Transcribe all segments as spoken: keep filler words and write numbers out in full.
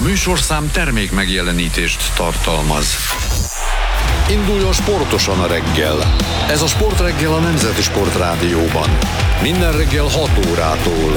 műsorszám termék megjelenítést tartalmaz. Induljon sportosan a reggel. Ez a Sportreggel a Nemzeti Sportrádióban. Minden reggel hat órától.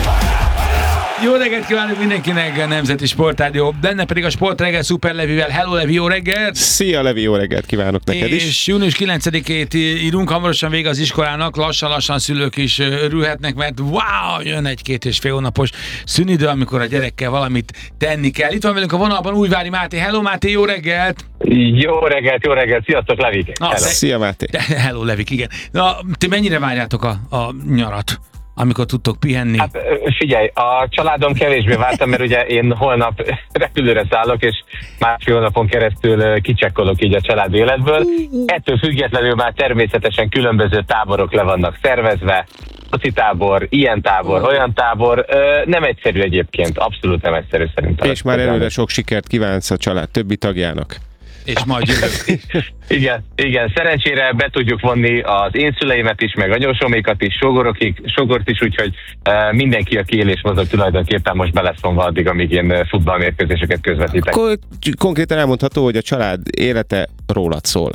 Jó reggelt kívánok mindenkinek, a Nemzeti Sportrádió, benne pedig a Sportreggel Szuper Levivel. Hello Levi, jó reggelt! Szia Levi, jó reggelt kívánok neked is! És június kilencedikét írunk, hamarosan vége az iskolának, lassan-lassan szülők is örülhetnek, mert wow, jön egy két és fél hónapos szünidő, amikor a gyerekkel valamit tenni kell. Itt van velünk a vonalban Újvári Máté. Hello Máté, jó reggelt! Jó reggelt, jó reggelt, sziasztok Levik! Na, szia Máté! Hello Levik, igen. Na, ti mennyire várjátok a, a nyarat? Amikor tudtok pihenni? Hát figyelj, a családom kevésbé vártam, mert ugye én holnap repülőre szállok, és másfél hónapon keresztül kicsekkolok így a család életből. Ettől függetlenül már természetesen különböző táborok le vannak szervezve, foci tábor, ilyen tábor, olyan tábor. Nem egyszerű egyébként, abszolút nem egyszerű szerintem. És már előre sok sikert kívánsz a család többi tagjának. És majd jövök. igen, igen, szerencsére be tudjuk vonni az én szüleimet is, meg anyósomékat is, sógorokig, sógort is, úgyhogy uh, mindenki, aki él és mozog, tulajdonképpen most be lesz vonva addig, amíg én futballmérkőzéseket közvetítek. Akkor konkrétan elmondható, hogy a család élete rólad szól.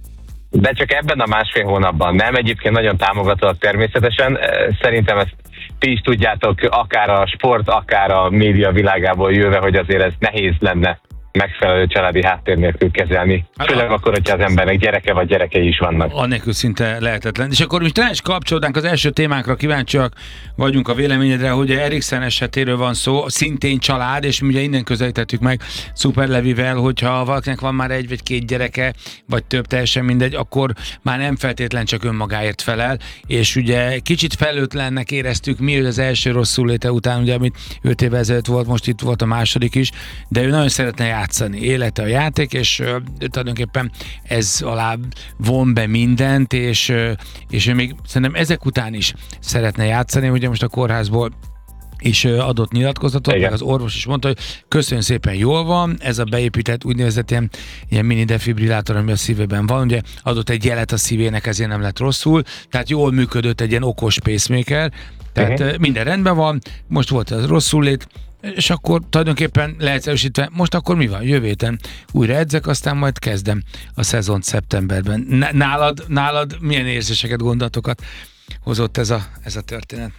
De csak ebben a másfél hónapban nem, egyébként nagyon támogatóak természetesen. Szerintem ezt ti is tudjátok, akár a sport, akár a média világából jöve, hogy azért ez nehéz lenne megfelelő családi háttér nélkül kezelni. Főleg akkor, hogyha az embernek gyereke vagy gyerekei is vannak. Annélkül szinte lehetetlen. És akkor most rá is kapcsolódnánk az első témánkra, kíváncsiak vagyunk a véleményedre, hogy Eriksen esetéről van szó, szintén család, és mi ugye innen közelítettük meg Szuper Levivel, hogyha valakinek van már egy vagy két gyereke, vagy több, teljesen mindegy, akkor már nem feltétlen csak önmagáért felel, és ugye kicsit felőtlennek éreztük mi, hogy az első rosszul léte után, ugye amit öt évvel ezelőtt volt, most itt volt a második is, de ő nagyon szeretne játszani, élete a játék, és uh, tulajdonképpen ez alá von be mindent, és, uh, és ő még szerintem ezek után is szeretne játszani, ugye most a kórházból is uh, adott nyilatkozatot, meg az orvos is mondta, hogy köszönjük szépen, jól van, ez a beépített úgynevezett ilyen, ilyen mini defibrillátor, ami a szívében van, ugye adott egy jelet a szívének, ezért nem lett rosszul, tehát jól működött egy ilyen okos pacemaker, tehát uh-huh. uh, minden rendben van, most volt az rosszul lét, és akkor tulajdonképpen leegyszerűsítve, most akkor mi van? Jövő héten újra edzek, aztán majd kezdem a szezont szeptemberben. Nálad, nálad milyen érzéseket, gondolatokat hozott ez a, ez a történet?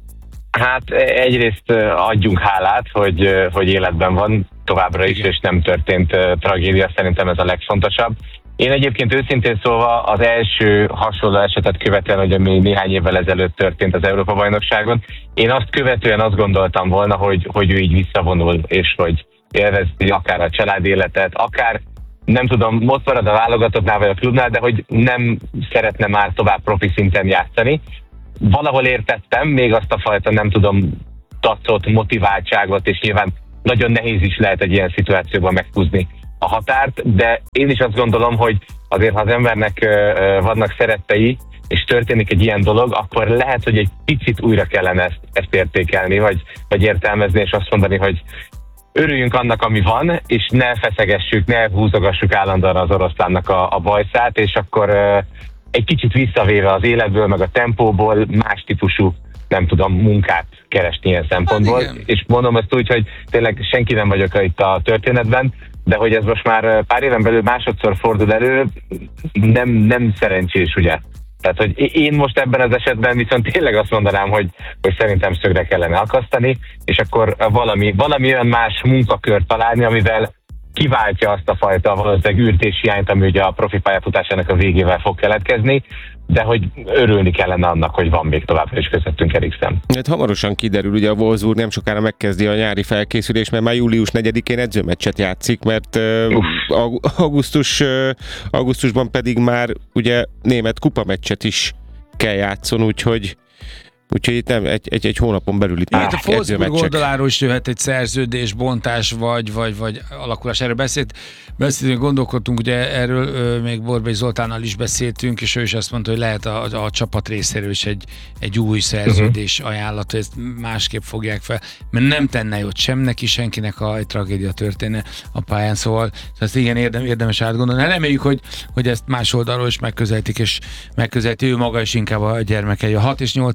Hát egyrészt adjunk hálát, hogy, hogy életben van továbbra is, igen, és nem történt tragédia, szerintem ez a legfontosabb. Én egyébként őszintén szólva az első hasonló esetet követően, hogy ami néhány évvel ezelőtt történt az Európa-bajnokságon, én azt követően azt gondoltam volna, hogy, hogy ő így visszavonul, és hogy élvezi akár a család életet, akár nem tudom, ott marad a válogatottnál vagy a klubnál, de hogy nem szeretne már tovább profi szinten játszani. Valahol értettem még azt a fajta, nem tudom, tacot, motiváltságot, és nyilván nagyon nehéz is lehet egy ilyen szituációban meghúzni a határt, de én is azt gondolom, hogy azért, ha az embernek vannak szerettei, és történik egy ilyen dolog, akkor lehet, hogy egy picit újra kellene ezt, ezt értékelni, vagy, vagy értelmezni, és azt mondani, hogy örüljünk annak, ami van, és ne feszegessük, ne húzogassuk állandóan az oroszlánnak a, a bajszát, és akkor egy kicsit visszavéve az életből, meg a tempóból más típusú, nem tudom, munkát keresni ilyen szempontból. Hát és mondom ezt úgy, hogy tényleg senki nem vagyok itt a történetben, de hogy ez most már pár éven belül másodszor fordul elő, nem, nem szerencsés, ugye? Tehát, hogy én most ebben az esetben viszont tényleg azt mondanám, hogy, hogy szerintem szögre kellene akasztani, és akkor valami, valami olyan más munkakört találni, amivel kiváltja azt a fajta valószínűleg űrtéshiányt, ami ugye a profi pályafutásának a végével fog keletkezni, de hogy örülni kellene annak, hogy van még továbbra is közöttünk Eriksen. Hát hamarosan kiderül, ugye a Wolfsburg nem sokára megkezdi a nyári felkészülést, mert már július negyedikén edzőmeccset játszik, mert uh, augusztus, uh, augusztusban pedig már ugye német kupameccset is kell játszon, úgyhogy Úgyhogy itt nem, egy, egy, egy hónapon belül itt hát a Wolfsburg oldaláról is jöhet egy szerződésbontás, vagy, vagy, vagy alakulás. Erről beszélt, beszéltünk, gondolkodtunk, ugye erről ö, még Borbély Zoltánnal is beszéltünk, és ő is azt mondta, hogy lehet a, a, a csapat részéről is egy, egy új szerződés uh-huh. ajánlat, hogy ezt másképp fogják fel, mert nem tenne jót sem neki, senkinek, ha egy tragédia történne a pályán, szóval ezt igen érdem, érdemes átgondolni. Reméljük, hogy, hogy ezt más oldalról is megközelítik, és megközelíti ő maga is inkább a gyermekei. A hat és nyolc éves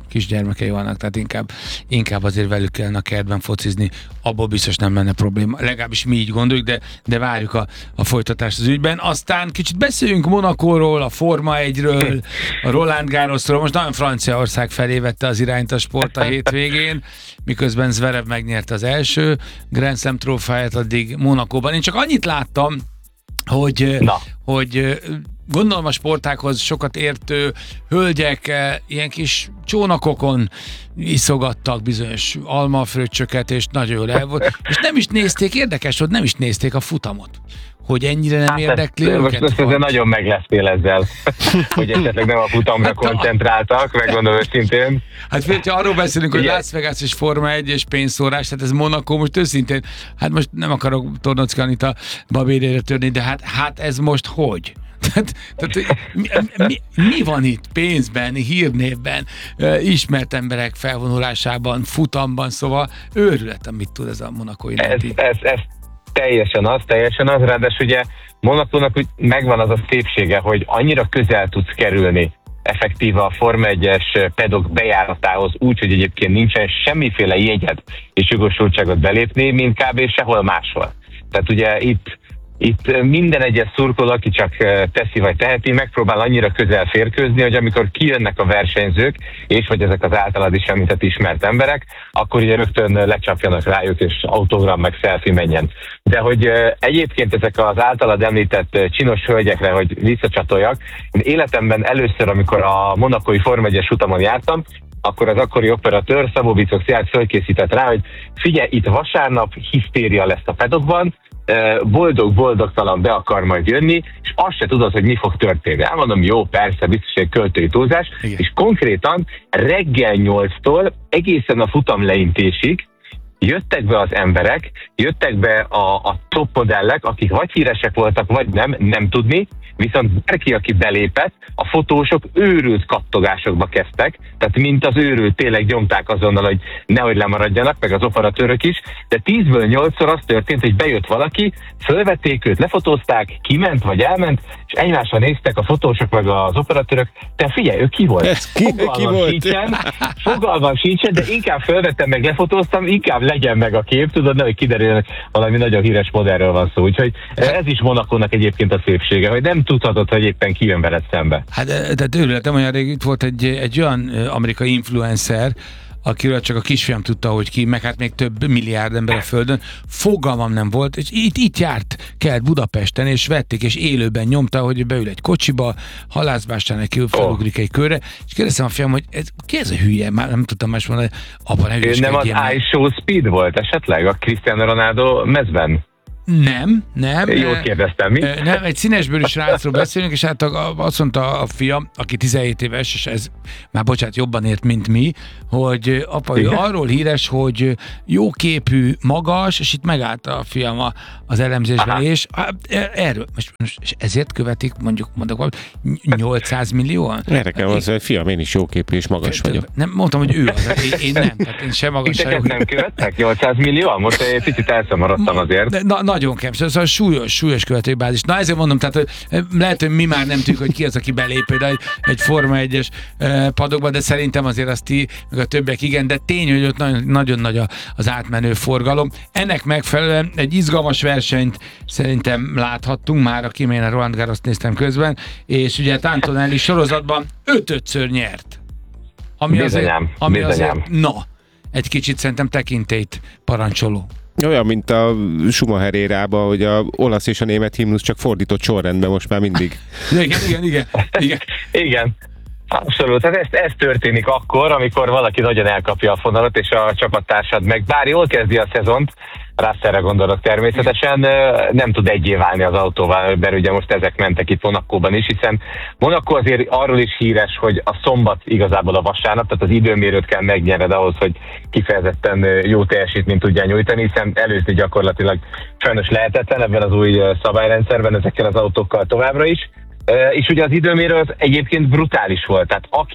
kisgyermekei vannak, tehát inkább, inkább azért velük kellene a kertben focizni, abból biztos nem lenne probléma. Legalábbis mi így gondoljuk, de, de várjuk a, a folytatást az ügyben. Aztán kicsit beszéljünk Monacóról, a Forma egyről, a Roland Garrosról. Most nagyon Franciaország felé vette az irányt a sport a hétvégén, miközben Zverev megnyerte az első Grand Slam trófeáját addig Monacóban. Én csak annyit láttam, hogy, hogy gondolom a sportákhoz sokat értő hölgyek ilyen kis csónakokon iszogattak bizonyos almafröccsöket, és nagyon jól el volt. És nem is nézték, érdekes, hogy nem is nézték a futamot. Hogy ennyire nem hát érdekli ezt, őket? Most ezt nagyon meglesztél ezzel, hogy esetleg nem a futamra hát koncentráltak, megmondom őszintén. Hát fél, ha arról beszélünk, hogy Las Vegas és Forma egy és pénzszórás, tehát ez Monaco, most őszintén, hát most nem akarok Tornocki Anita babérére törni, de hát, hát ez most hogy? Tehát, tehát mi, mi, mi van itt pénzben, hírnévben, ismert emberek felvonulásában, futamban, szóval őrület, amit tud ez a monacói ez, ez, ez teljesen az, teljesen az, ráadásul ugye Monacónak úgy megvan az a szépsége, hogy annyira közel tudsz kerülni effektíve a Forma egyes pedok bejáratához, úgy, hogy egyébként nincsen semmiféle jegyed és jogosultságot belépni, mint kb. Sehol máshol. Tehát ugye itt Itt minden egyes szurkoló, aki csak teszi vagy teheti, megpróbál annyira közel férkőzni, hogy amikor kijönnek a versenyzők, és vagy ezek az általad is említett ismert emberek, akkor ugye rögtön lecsapjanak rájuk, és autogram meg selfie menjen. De hogy egyébként ezek az általad említett csinos hölgyekre, hogy visszacsatoljak, én életemben először, amikor a monacói Forma egyes futamon jártam, akkor az akkori operatőr Szabó Bicok Szilárd fölkészített rá, hogy figyelj, itt vasárnap hisztéria lesz a pedokban, boldog-boldogtalan be akar majd jönni, és azt se tudod, hogy mi fog történni. Elmondom, jó, persze, biztos egy költői túlzás, igen. És konkrétan reggel nyolctól egészen a futam leintésig jöttek be az emberek, jöttek be a, a top modellek, akik vagy híresek voltak, vagy nem, nem tudni, viszont bárki, aki belépett, a fotósok őrült kattogásokba kezdtek, tehát mint az őrült tényleg nyomták azonnal, hogy nehogy lemaradjanak, meg az operatőrök is, de tízből nyolcszor az történt, hogy bejött valaki, fölvették őt, lefotózták, kiment vagy elment, és egymásra néztek a fotósok meg az operatőrök, te figyelj, ő ki volt? Ez ki, ki volt? Sincsen, fogalmam sincsen, de inkább fölvettem meg, lefotóztam, inkább legyen meg a kép, tudod, nehogy kiderüljön, valami nagyon híres modellről van szó, úgyhogy ez is Monacónak egyébként a szépsége, hogy nem tudhatod, hogy éppen ki jön veled szembe. Hát tehát őrületem, olyan rég itt volt egy, egy olyan amerikai influencer, akiről csak a kisfiam tudta, hogy ki, meg hát még több milliárd ember a földön, fogalmam nem volt, és itt, itt járt kelt Budapesten, és vették, és élőben nyomta, hogy beül egy kocsiba, halászbástán neki felugrik egy körre, és kérdeztem a fiam, hogy ez, ki ez a hülye? Már nem tudtam más mondani, apa, ne hülyeskedjél. Nem az iShow Speed volt esetleg, a Cristiano Ronaldo mezben? Nem, nem. Jól kérdeztem, mi? Nem, egy színesbőrű srácról beszélünk, és hát azt mondta a fiam, aki tizenhét éves, és ez már bocsánat, jobban ért, mint mi, hogy apa, ő arról híres, hogy jóképű, magas, és itt megállt a fiam az elemzésben, aha. És erről, most, és ezért követik, mondjuk, mondok valamit, nyolcszáz millióan? Erre kell az, hogy fiam, én is jóképű és magas vagyok. Nem, mondtam, hogy ő az, én, én nem, tehát én sem magas vagyok. nem követtek nyolcszáz millióan? Most egy picit elszomorodtam azért. De, na, nagyon kevés, szóval súlyos, súlyos követőbázis. Na ezért mondom, tehát lehet, hogy mi már nem tudjuk, hogy ki az, aki belépő, de egy, egy Forma egyes padokba, de szerintem azért azt ti, meg a többiek igen, de tény, hogy ott nagyon, nagyon nagy az átmenő forgalom. Ennek megfelelően egy izgalmas versenyt szerintem láthattunk már, a Kimena Roland Garrost néztem közben, és ugye Antonelli sorozatban öt-ötször nyert. Ami bizonyám, azért, ami bizonyám. azért, na, egy kicsit szerintem tekintélyt parancsoló. Olyan, mint a Schumacher érában, hogy a olasz és a német himnusz csak fordított sorrendben most már mindig. Igen, igen, igen. Igen. igen. Abszolút, hát ez, ez történik akkor, amikor valaki nagyon elkapja a fonalat, és a csapattársad meg, bár jól kezdi a szezont, Russellre gondolok természetesen, nem tud egyé válni az autóval, mert ugye most ezek mentek itt Monacóban is, hiszen Monaco azért arról is híres, hogy a szombat igazából a vasárnap, tehát az időmérőt kell megnyered ahhoz, hogy kifejezetten jó teljesítményt tudjál nyújtani, hiszen előzni gyakorlatilag sajnos lehetetlen ebben az új szabályrendszerben ezekkel az autókkal továbbra is. És ugye az időmérő az egyébként brutális volt, tehát aki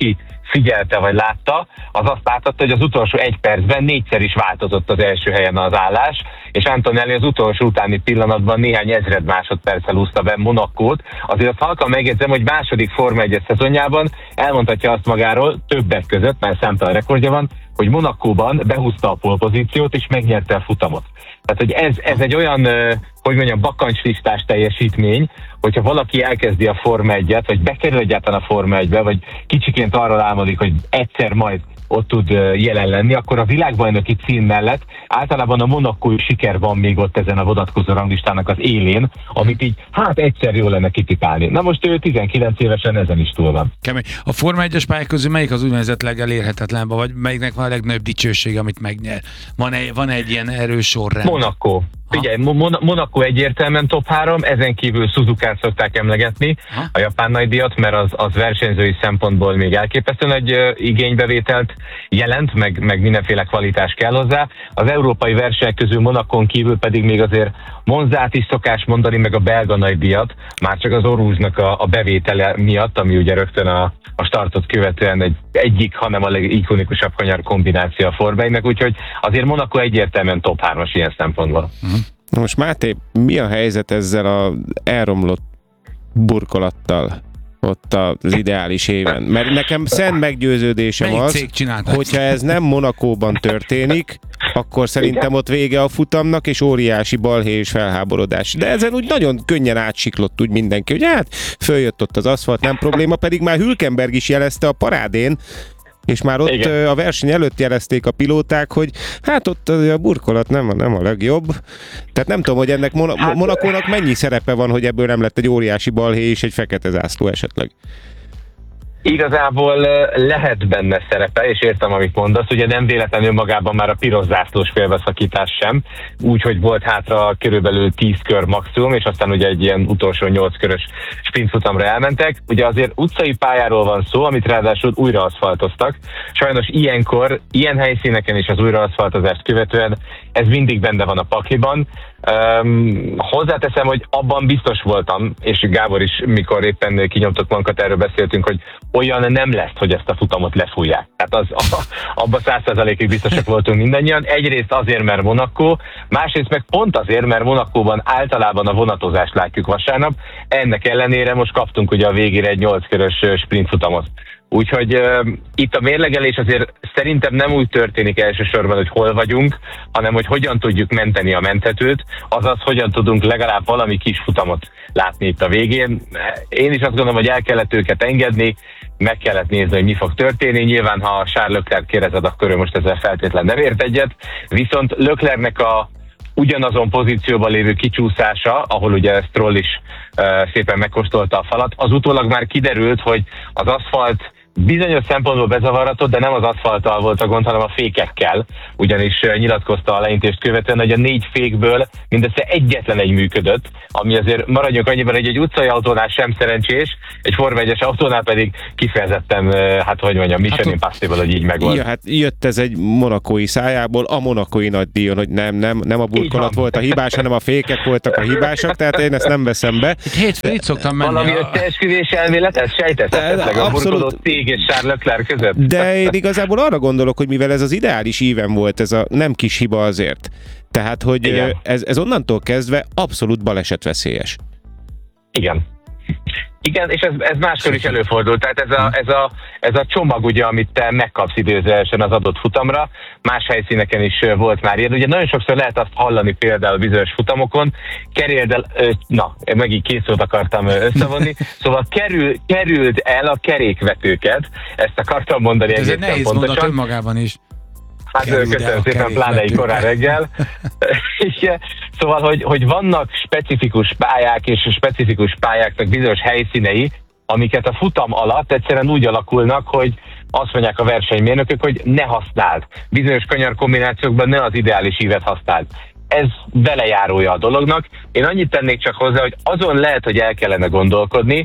figyelte vagy látta, az azt láthatta, hogy az utolsó egy percben négyszer is változott az első helyen az állás, és Antonelli az utolsó utáni pillanatban néhány ezred másodperccel úszta be Monacót. Azért azt halkan megjegyzem, hogy második Forma egyes szezonjában elmondhatja azt magáról, többek között, mert számtalan rekordja van, hogy Monacóban behúzta a polpozíciót és megnyerte a futamot. Tehát, hogy ez, ez egy olyan, hogy mondjam, bakancslistás teljesítmény, hogyha valaki elkezdi a Forma egyet, vagy bekerül egyáltalán a Forma egybe, vagy kicsiként arra álmodik, hogy egyszer majd ott tud jelen lenni, akkor a világbajnoki cím mellett általában a monacói siker van még ott ezen a vonatkozó ranglistának az élén, amit így hát egyszer jó lenne kitipálni. Na most ő tizenkilenc évesen ezen is túl van. Kemény. A Forma egyes pályák közül melyik az úgynevezett legelérhetetlen, vagy melyiknek van a legnagyobb dicsőség, amit megnyer? Van egy, van egy ilyen erős sorrend? Monaco. Figyelj, Mon- Monaco egyértelműen top három, ezen kívül Suzukát szokták emlegetni, ha? a japán nagydíjat, mert az, az versenyzői szempontból még elképesztő nagy uh, igénybevételt jelent, meg, meg mindenféle kvalitás kell hozzá. Az európai versenyek közül Monacon kívül pedig még azért Monzát is szokás mondani, meg a belga nagydíjat, már csak az Orúzsnak a, a bevétele miatt, ami ugye rögtön a, a startot követően egy, egyik, hanem a legikonikusabb kanyar kombináció a Forma-nek, úgyhogy azért Monaco egyértelműen top hármas ilyen szempontból. Uh-huh. Most Máté, mi a helyzet ezzel az elromlott burkolattal ott az ideális éven? Mert nekem szent meggyőződésem Melyik az, cég csinálta? hogyha ez nem Monacóban történik, akkor szerintem ott vége a futamnak, és óriási balhé és felháborodás. De ezen úgy nagyon könnyen átsiklott úgy mindenki, hogy hát följött ott az aszfalt, nem probléma, pedig már Hülkenberg is jelezte a parádén, és már ott igen. a verseny előtt jelezték a pilóták, hogy hát ott a burkolat nem a, nem a legjobb. Tehát nem tudom, hogy ennek Mon- hát, Monacónak mennyi szerepe van, hogy ebből nem lett egy óriási balhé és egy fekete zászló esetleg. Igazából lehet benne szerepe, és értem, amit mondasz, ugye nem véletlenül magában már a piros zászlós félbeszakítás sem, úgyhogy volt hátra körülbelül tíz kör maximum, és aztán ugye egy ilyen utolsó nyolc körös sprintfutamra elmentek. Ugye azért utcai pályáról van szó, amit ráadásul újra aszfaltoztak. Sajnos ilyenkor, ilyen helyszíneken is az újraaszfaltozást követően ez mindig benne van a pakliban. Um, hozzáteszem, hogy abban biztos voltam, és Gábor is, mikor éppen kinyomtott magunkat, erről beszéltünk, hogy olyan nem lesz, hogy ezt a futamot lefújják. Tehát az, a, abban száz százalékig biztosak voltunk mindannyian. Egyrészt azért, mert Monaco, másrészt meg pont azért, mert Monacóban általában a vonatozást látjuk vasárnap. Ennek ellenére most kaptunk ugye a végére egy nyolc körös sprintfutamot. Úgyhogy uh, itt a mérlegelés azért szerintem nem úgy történik elsősorban, hogy hol vagyunk, hanem hogy hogyan tudjuk menteni a menthetőt, azaz hogyan tudunk legalább valami kis futamot látni itt a végén. Én is azt gondolom, hogy el kellett őket engedni, meg kellett nézni, hogy mi fog történni. Nyilván, ha Charles Leclerc kérdezed, akkor ő most ezzel feltétlen nem ért egyet, viszont Leclercnek a ugyanazon pozícióban lévő kicsúszása, ahol ugye Stroll is uh, szépen megkóstolta a falat, az utólag már kiderült, hogy az aszfalt bizonyos szempontból bezavarhatott, de nem az aszfalttal volt a gond, hanem a fékekkel, ugyanis nyilatkozta a leintést követően, hogy a négy fékből mindössze egyetlen egy működött, ami azért maradjunk annyiban, hogy egy utcai autónál sem szerencsés, egy Forma egyes autónál pedig kifejezetten, hát hogy mondjam, Mission Impossible, hogy így megvolt. Ja, hát jött ez egy monacói szájából, a monacói nagydíjon, hogy nem, nem, nem a burkolat volt a hibás, hanem a fékek voltak a hibásak, tehát én ezt nem veszem be. Hétfőn itt szoktam menni. Valami összeesküvés elmélet, ez sejtesz esetleg a burkoló cég és Charles Leclerc között? De én igazából arra gondolok, hogy mivel ez az ideális íven volt, ez a nem kis hiba azért. Tehát, hogy ez, ez onnantól kezdve abszolút balesetveszélyes. Igen. Igen, és ez, ez máskor is előfordul, tehát ez a, ez, a, ez a csomag, ugye, amit te megkapsz időzősen az adott futamra, más helyszíneken is volt már ilyen. Ugye nagyon sokszor lehet azt hallani például bizonyos futamokon, kerüld el, na, megint két szót akartam összevonni, szóval kerül, kerüld el a kerékvetőket, ezt akartam mondani egészen pontosan. Ez egy nehéz mondat önmagában is. Hát köszönöm szépen, pláne egy korán reggel. Szóval, hogy, hogy vannak specifikus pályák, és specifikus pályáknak bizonyos helyszínei, amiket a futam alatt egyszerűen úgy alakulnak, hogy azt mondják a versenymérnökök, hogy ne használd. Bizonyos kanyarkombinációkban ne az ideális ívet használd. Ez belejárója a dolognak. Én annyit tennék csak hozzá, hogy azon lehet, hogy el kellene gondolkodni,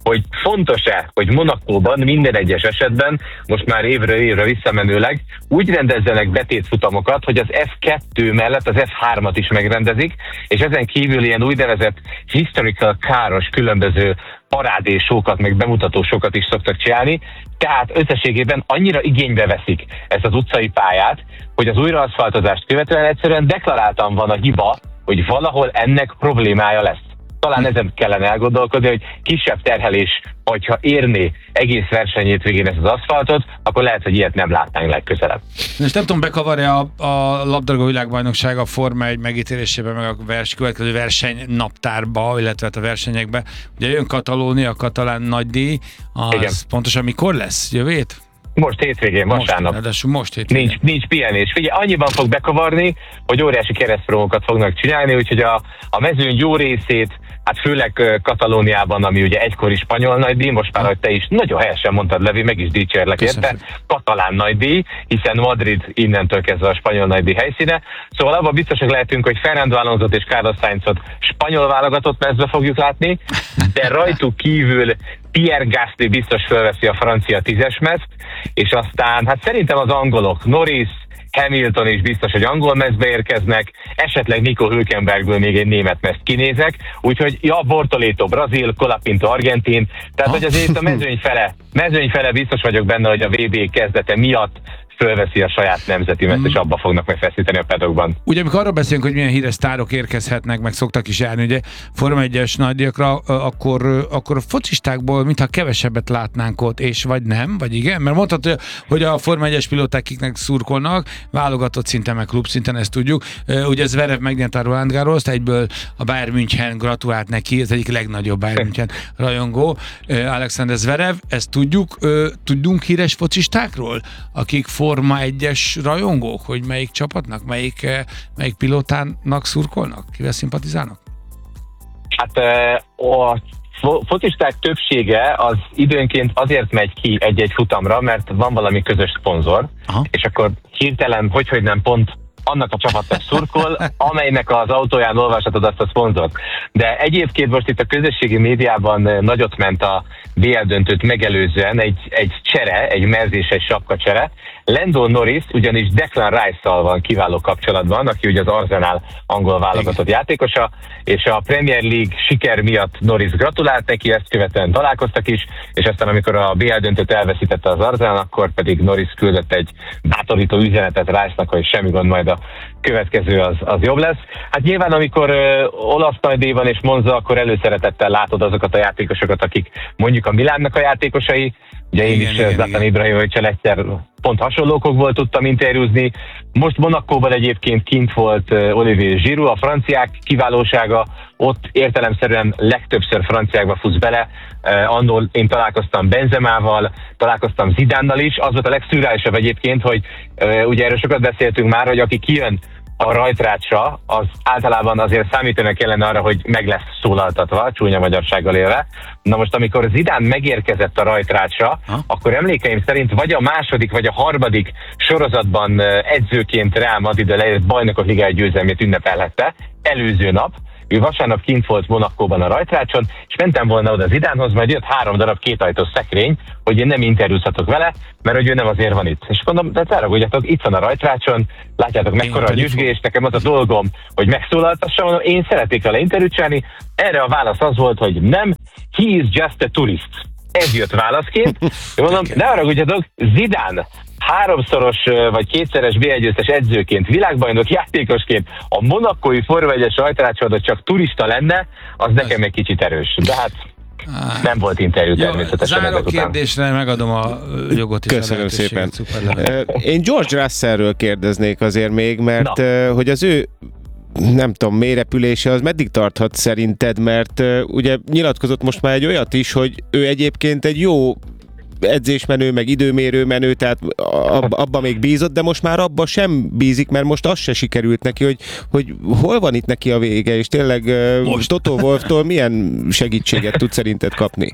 hogy fontos-e, hogy Monacóban minden egyes esetben, most már évről évre visszamenőleg, úgy rendezzenek betétfutamokat, hogy az ef kettő mellett az ef hármat is megrendezik, és ezen kívül ilyen úgynevezett historical káros különböző parádésókat, meg bemutatósokat is szoktak csinálni, tehát összességében annyira igénybe veszik ezt az utcai pályát, hogy az újraaszfaltozást követően egyszerűen deklaráltan van a hiba, hogy valahol ennek problémája lesz. Talán ezen kellene elgondolkodni, hogy kisebb terhelés, hogyha érné egész versenyét végén ezt az aszfaltot, akkor lehet, hogy ilyet nem látnánk legközelebb. És nem tudom, bekavarja a, a labdarúgó világbajnokság a Forma egy megítélésében, meg a vers, következő verseny naptárba, illetve a versenyekbe. Ugye jön Katalónia, a katalán nagydíj, az igen. Pontosan mikor lesz? Jövő hét? Most hétvégén, vasárnap. Most, most hétvégén. Nincs, nincs pihenés. Figyelj, annyiban fog bekavarni, hogy óriási keresztpromókat fognak csinálni, úgyhogy a, a mezőny jó részét, hát főleg Katalóniában, ami ugye egykori spanyol nagydíj, most már, hogy te is nagyon helyesen mondtad, Levi, meg is dicsérlek érte, katalán nagydíj, hiszen Madrid innentől kezdve a spanyol nagydíj helyszíne. Szóval abban biztosak lehetünk, hogy Fernando Alonsot és Carlos Sainzot spanyol válogatott mezbe fogjuk látni, de rajtuk kívül Pierre Gasly biztos fölveszi a francia tízes mezt, és aztán hát szerintem az angolok, Norris, Hamilton is biztos, hogy angol mezbe érkeznek, esetleg Nico Hülkenbergből még egy német mezt kinézek, úgyhogy ja, Bortoleto brazil, Colapinto argentin, tehát hogy azért a mezőny fele, mezőny fele biztos vagyok benne, hogy a vé bé kezdete miatt fölveszi a saját nemzeti mezt, és abba fognak megfeszíteni a pedokban. Ugye, amikor arról beszélünk, hogy milyen híres sztárok érkezhetnek, meg szoktak is járni, ugye Forma egyes nagydíjakra, akkor, akkor a focistákból mintha kevesebbet látnánk ott, és vagy nem, vagy igen? Mert mondhatod, hogy a Forma egyes pilóták kiknek szurkolnak, válogatott szinten, meg klub szinten, ezt tudjuk. Ugye Zverev megnyerte a Roland Garrost, egyből a Bayern München gratulált neki, ez egyik legnagyobb Bayern München rajongó, Alexander Zverev, ezt tudjuk. Tudunk híres focistákról, akik Forma egyes rajongók, hogy melyik csapatnak, melyik, melyik pilótának szurkolnak, kivel szimpatizálnak? Hát a focisták többsége az időnként azért megy ki egy-egy futamra, mert van valami közös szponzor, aha, és akkor hirtelen, hogy-hogy nem pont annak a csapatnak szurkol, amelynek az autóján olvashatod azt a szponzort. De egyébként most itt a közösségi médiában nagyot ment a bé el döntőt megelőzően egy, egy csere, egy merz és egy sapka csere. Lando Norris ugyanis Declan Rice-szal van kiváló kapcsolatban, aki ugye az Arsenal angol válogatott játékosa, és a Premier League siker miatt Norris gratulált neki, ezt követően találkoztak is, és aztán amikor a bé el döntőt elveszítette az Arsenal, akkor pedig Norris küldött egy bátorító üzenetet Rice-nak, hogy semmi gond, majd a következő az, az jobb lesz. Hát nyilván, amikor ö, olasz nagydíj van és Monza, akkor előszeretettel látod azokat a játékosokat, akik mondjuk a Milánnak a játékosai. Ugye én igen, is Zlatan Ibrahimovic-el egyszer pont hasonlókokból tudtam interjúzni. Most Monacóban egyébként kint volt Olivier Giroud, a franciák kiválósága, ott értelemszerűen legtöbbször franciákba futsz bele. Uh, annól én találkoztam Benzemával, találkoztam Zidánnal is. Az volt a legszürreálisabb egyébként, hogy uh, ugye erről sokat beszéltünk már, hogy aki kijön a rajtrácsra, az általában azért számítani kellene arra, hogy meg lesz szólaltatva, csúnya magyarsággal élve. Na most, amikor Zidán megérkezett a rajtrácsra, ha? akkor emlékeim szerint vagy a második, vagy a harmadik sorozatban edzőként Real Madrid leért bajnokok ligája győzelmét ünnepelhette előző nap. Ő vasárnap kint volt Monacóban a rajtrácson, és mentem volna oda Zidánhoz, majd jött három darab kétajtós szekrény, hogy én nem interjúzhatok vele, mert hogy ő nem azért van itt. És mondom, de elragudjatok, itt van a rajtrácson, látjátok mekkora a nyüzsgés, nekem az a dolgom, hogy megszólaltassam, mondom, én szeretnék vele interjút csinálni. Erre a válasz az volt, hogy nem, he is just a tourist. Ez jött válaszként. Mondom, ne haragudjatok, Zidán háromszoros vagy kétszeres bé egy győztes edzőként, világbajnok játékosként a monacói Forma egyes rajtrácsodon csak turista lenne, az nekem egy kicsit erős. De hát nem volt interjú természetesen. Záró kérdésre megadom a jogot is. Köszönöm szépen. Én George Russellről kérdeznék azért még, mert Na. hogy az ő nem tudom, mélyrepülése az meddig tarthat szerinted, mert uh, ugye nyilatkozott most már egy olyat is, hogy ő egyébként egy jó edzésmenő, meg időmérő menő, tehát ab, abba még bízott, de most már abba sem bízik, mert most az se sikerült neki, hogy, hogy hol van itt neki a vége, és tényleg uh, Toto Wolftól milyen segítséget tud szerinted kapni?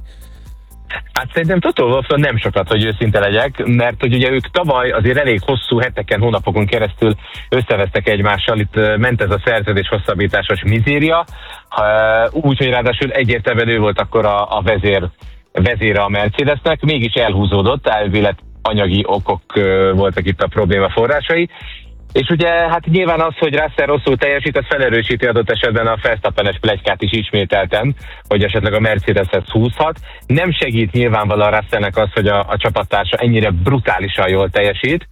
Hát szerintem Toto Wolftól nem sokat, hogy őszinte legyek, mert hogy ugye ők tavaly azért elég hosszú heteken, hónapokon keresztül összevesztek egymással, itt ment ez a szerződés hosszabbításos mizéria, úgyhogy ráadásul egyértelműen ő volt akkor a, a vezér vezére a Mercedesnek, mégis elhúzódott, elvélet anyagi okok voltak itt a probléma forrásai. És ugye hát nyilván az, hogy Russell rosszul teljesít, az felerősíti adott esetben a Verstappenes pletykát is ismételten, hogy esetleg a Mercedeshez húzhat. Nem segít nyilvánvalóan Russellnek az, hogy a, a csapattársa ennyire brutálisan jól teljesít,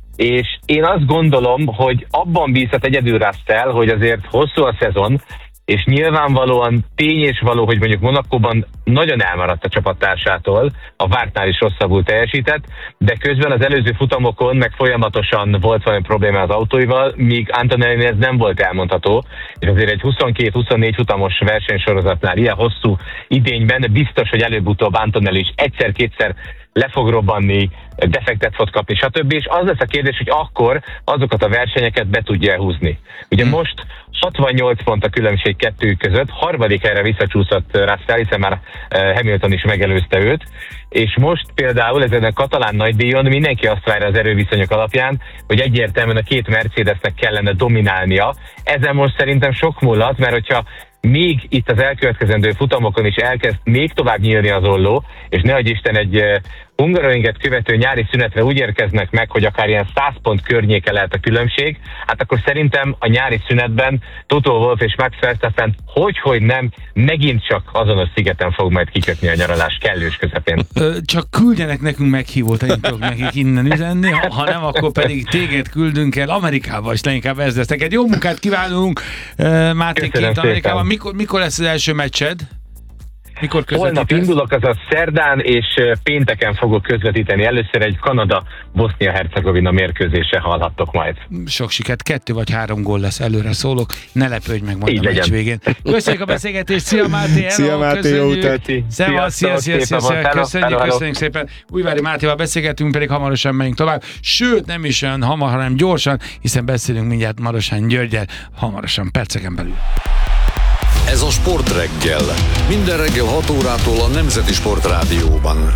és én azt gondolom, hogy abban bízhat egyedül Russell, hogy azért hosszú a szezon, és nyilvánvalóan tény és való, hogy mondjuk Monacóban nagyon elmaradt a csapattársától, a vártnál is rosszabbul teljesített, de közben az előző futamokon meg folyamatosan volt valami probléma az autóival, míg Antonelli ez nem volt elmondható, és azért egy huszonkettő-huszonnégy futamos versenysorozatnál ilyen hosszú idényben biztos, hogy előbb-utóbb Antonelli is egyszer-kétszer le fog robbanni, defektet fog kapni, stb. És az lesz a kérdés, hogy akkor azokat a versenyeket be tudja húzni. Ugye most hatvannyolc pont a különbség kettőjük között, harmadik helyre visszacsúszott Russell, hiszen már Hamilton is megelőzte őt, és most például ezen a katalán nagydíjon mindenki azt várja az erőviszonyok alapján, hogy egyértelműen a két Mercedesnek kellene dominálnia. Ezen most szerintem sok múlhat, mert hogyha még itt az elkövetkezendő futamokon is elkezd még tovább nyílni az olló, és ne adj Isten egy uh, Hungaroringet követő nyári szünetre úgy érkeznek meg, hogy akár ilyen száz pont környéke lehet a különbség, hát akkor szerintem a nyári szünetben Toto Wolff és Max Verstappen hogy-hogy nem megint csak azonos szigeten fog majd kikötni a nyaralás kellős közepén. Ö, csak küldjenek nekünk meghívót, én tudok nekik innen üzenni, ha, ha nem, akkor pedig téged küldünk el Amerikába, és leginkább ez lesz. Neked jó munkát kívánunk, Mátéként Amerikában. Mikor, mikor lesz az első meccsed? Mikor Holnap indulok, azaz szerdán, és pénteken fogok közvetíteni. Először egy Kanada-Bosznia-Hercegovina mérkőzése hallhattok majd. Sok sikert, kettő vagy három gól lesz, előre szólok. Ne lepődj meg majd a meccs végén. Köszönjük a beszélgetést, szia Máté! Szia Máté, jó utat! Szevasz, szia, szia, szia, szia, köszönjük, köszönjük szépen. Újvári Mátéval beszélgetünk, pedig hamarosan megyünk tovább. Sőt, nem is olyan hamar, hanem gyorsan, hiszen beszélünk mindjárt Marosán Györggyel, hamarosan, perceken belül. Ez a Sport Reggel. Minden reggel hat órától a Nemzeti Sport Rádióban.